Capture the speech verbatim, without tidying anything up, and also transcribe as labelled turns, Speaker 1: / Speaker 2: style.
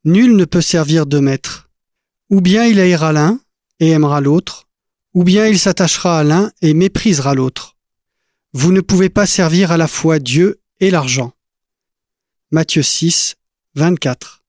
Speaker 1: Nul ne peut servir deux maîtres. Ou bien il haïra l'un et aimera l'autre, ou bien il s'attachera à l'un et méprisera l'autre. Vous ne pouvez pas servir à la fois Dieu et l'argent. Matthieu six, vingt-quatre.